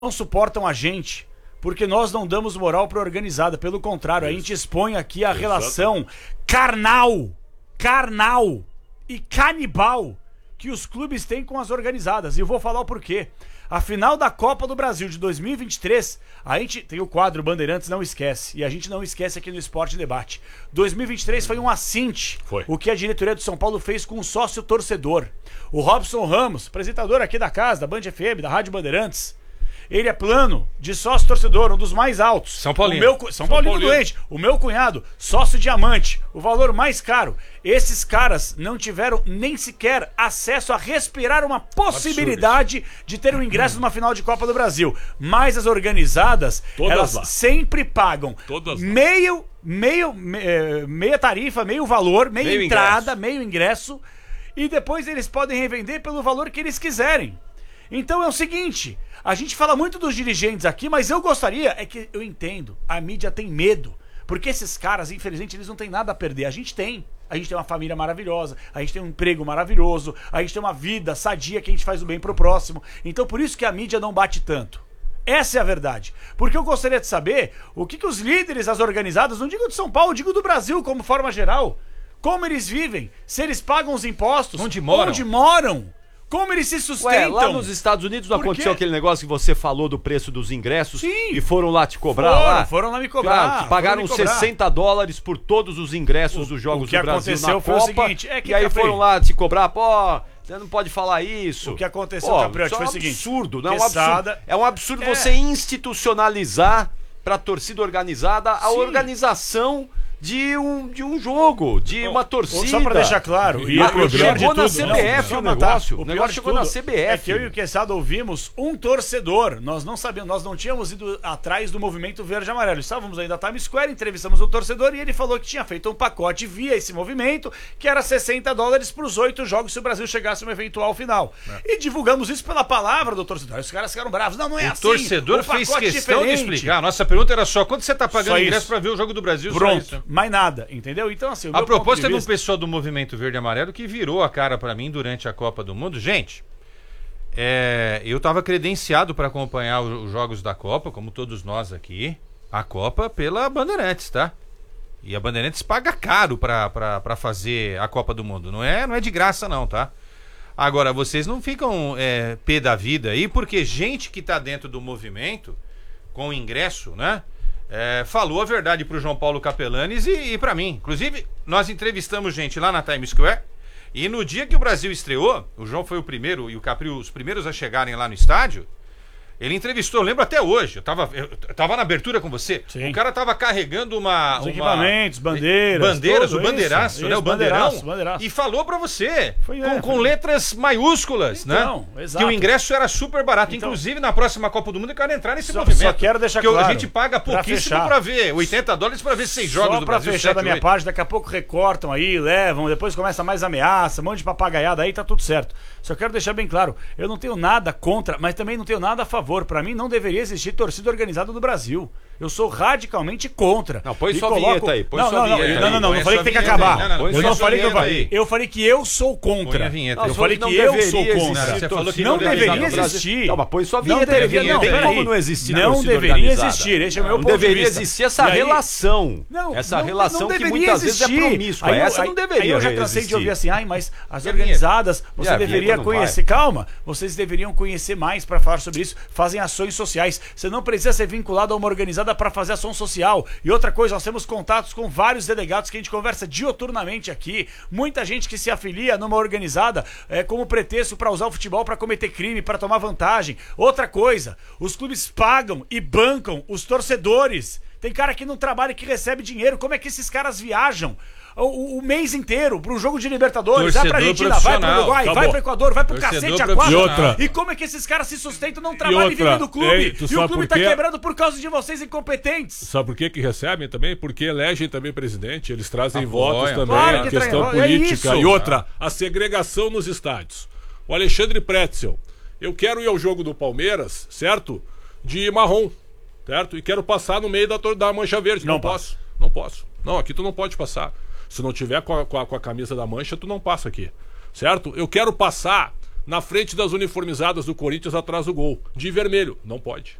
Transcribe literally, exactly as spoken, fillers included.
não suportam a gente, porque nós não damos moral para a organizada. Pelo contrário, a gente expõe aqui a Exato. relação carnal, carnal e canibal que os clubes têm com as organizadas. E eu vou falar o porquê. A final da Copa do Brasil de dois mil e vinte e três, a gente tem o quadro Bandeirantes Não Esquece, e a gente não esquece aqui no Esporte Debate. dois mil e vinte e três foi um assinte, foi. o que a diretoria do São Paulo fez com um sócio torcedor. O Robson Ramos, apresentador aqui da casa, da Band F M, da Rádio Bandeirantes, ele é plano de sócio torcedor, um dos mais altos. São Paulino. O meu, São, São Paulino, Paulino doente. O meu cunhado, sócio diamante, o valor mais caro. Esses caras não tiveram nem sequer acesso a respirar uma possibilidade Absurdo. de ter um ingresso numa final de Copa do Brasil. Mas as organizadas, Todas elas lá. sempre pagam Todas meio, meio, me, meia tarifa, meio valor, meia meio entrada, ingresso. meio ingresso. E depois eles podem revender pelo valor que eles quiserem. Então é o seguinte, a gente fala muito dos dirigentes aqui, mas eu gostaria, é que eu entendo, a mídia tem medo, porque esses caras, infelizmente, eles não têm nada a perder, a gente tem. A gente tem uma família maravilhosa, a gente tem um emprego maravilhoso, a gente tem uma vida sadia que a gente faz o bem pro próximo. Então por isso que a mídia não bate tanto. Essa é a verdade. Porque eu gostaria de saber o que, que os líderes, as organizadas, não digo de São Paulo, digo do Brasil como forma geral, como eles vivem, se eles pagam os impostos, onde moram. Onde moram. Como eles se sustentam? Ué, lá nos Estados Unidos não aconteceu aquele negócio que você falou do preço dos ingressos? Sim. E foram lá te cobrar foram, lá? Foram lá me cobrar. Claro, pagaram sessenta dólares por todos os ingressos o, dos Jogos do Brasil na Copa. O que aconteceu foi o seguinte... É que e aí Capri, foram lá te cobrar, pô... Você não pode falar isso. O que aconteceu, pô, Capriotti, foi é um o seguinte... absurdo, não é um Quesada, absurdo. É um absurdo é... você institucionalizar pra torcida organizada a Sim. organização... De um, de um jogo, de uma torcida. Só pra deixar claro. E, e, e chegou na C B F o negócio. O negócio chegou na C B F. É que eu e o Quesada ouvimos um torcedor. Nós não sabíamos, nós não tínhamos ido atrás do movimento verde e amarelo. Estávamos aí da Times Square, entrevistamos o torcedor e ele falou que tinha feito um pacote via esse movimento, que era sessenta dólares para os oito jogos se o Brasil chegasse a uma eventual final. É. E divulgamos isso pela palavra do torcedor. Os caras ficaram bravos. Não, não é o assim. O torcedor fez questão diferente. de explicar. Nossa pergunta era só, quanto você está pagando ingresso para ver o jogo do Brasil? Pronto. Mais nada, entendeu? Então, assim, o a propósito, teve vista... um pessoal do Movimento Verde e Amarelo que virou a cara pra mim durante a Copa do Mundo. Gente, é, eu tava credenciado para acompanhar os jogos da Copa, como todos nós aqui, a Copa pela Bandeirantes, tá? E a Bandeirantes paga caro pra, pra, pra fazer a Copa do Mundo. Não é, não é de graça não, tá? Agora, vocês não ficam é, pé da vida aí, porque gente que tá dentro do movimento, com ingresso, né? É, falou a verdade pro João Paulo Capelanes e, e pra mim. Inclusive, nós entrevistamos gente lá na Times Square e no dia que o Brasil estreou, o João foi o primeiro e o Capri os primeiros a chegarem lá no estádio. Ele entrevistou, eu lembro até hoje, eu tava, eu tava na abertura com você. Sim. O cara tava carregando uma... Os uma equipamentos, bandeiras... Bandeiras, o bandeiraço, isso, né? Isso, o bandeirão. bandeiraço, bandeiraço. E falou pra você, foi, com, é, com foi. letras maiúsculas, então, né? Exato. Que o ingresso era super barato. Então, Inclusive, na próxima Copa do Mundo, eu quero entrar nesse só, movimento. Só quero deixar porque claro. a gente paga pouquíssimo pra, pra ver. oitenta dólares pra ver seis jogos só do pra Brasil. fechar sete, da minha oito. página, daqui a pouco recortam aí, levam, depois começa mais ameaça, um monte de papagaiada aí, tá tudo certo. Só quero deixar bem claro, eu não tenho nada contra, mas também não tenho nada a favor. Pra mim não deveria existir torcida organizada no Brasil. Eu sou radicalmente contra. Não, põe e sua coloco... vinheta aí. Põe não, sua não, não, vinheta não, aí. não, não, Põe não falei que tem que vinheta acabar. aí. Não, não, eu não falei que eu aí. falei. Eu falei que eu sou contra. Põe a vinheta. Eu falei que eu sou contra. Você falou que não deveria no existir. Não, mas põe sua vinheta. Não deveria, não, não, tem peraí. como não existir. Não deveria existir. Esse é o meu ponto de vista. Não deveria existir essa relação. Não, essa não, relação não que muitas existir. vezes é promíscua. Aí, essa aí, não deveria aí eu já cansei existir. de ouvir assim, ai, mas as organizadas, você deveria conhecer. Calma, vocês deveriam conhecer mais para falar sobre isso. Fazem ações sociais. Você não precisa ser vinculado a uma organizada para fazer ação social. E outra coisa, nós temos contatos com vários delegados que a gente conversa dioturnamente aqui. Muita gente que se afilia numa organizada é, como pretexto para usar o futebol para cometer crime, para tomar vantagem. Outra coisa, os clubes pagam e bancam os torcedores. Tem cara que não trabalha e que recebe dinheiro. Como é que esses caras viajam o, o mês inteiro pro jogo de Libertadores? Vai pra Argentina, vai pro Uruguai, Acabou. vai pro Equador, vai pro Torcedor cacete a quatro. E, outra... e como é que esses caras se sustentam, não trabalham e, outra... e vivem do clube? Ei, e o clube tá quebrando por causa de vocês incompetentes. Sabe por que que recebem também? Porque elegem também presidente, eles trazem Apoia, votos também, claro a que questão trai... política. É e outra, a segregação nos estádios. O Alexandre Pretzel, eu quero ir ao jogo do Palmeiras, certo? De marrom, certo? E quero passar no meio da, da mancha verde. Não, não posso, não posso. Não, aqui tu não pode passar. Se não tiver com a, com, a, com a camisa da mancha, tu não passa aqui, certo? Eu quero passar na frente das uniformizadas do Corinthians atrás do gol, de vermelho. Não pode.